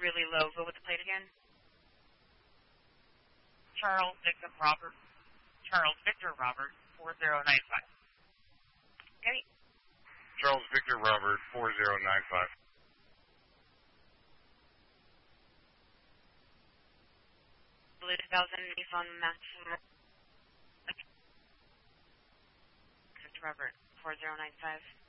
really low. Go with the plate again. Charles Victor Robert 4095. Okay. Charles Victor Robert 4095. Blue 2000 Nissan Maxima. Victor Robert 4095.